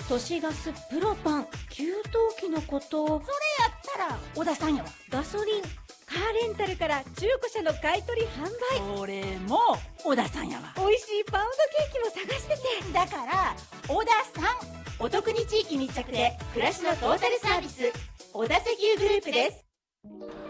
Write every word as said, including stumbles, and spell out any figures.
都市ガス、プロパン、給湯器のこと。 それやったら小田さんやわ。 ガソリン、カーレンタルから中古車の買い取り販売。 それも小田さんやわ。 美味しいパウンドケーキも探してて。 だから小田さん。お得に地域密着で暮らしのトータルサービス、小田石油グループです。